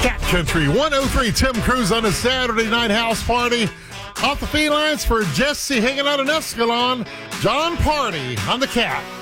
Cat Country 103, Tim Cruz on a Saturday night house party. Off the felines for Jesse hanging out in Escalon, John Party on the Cat.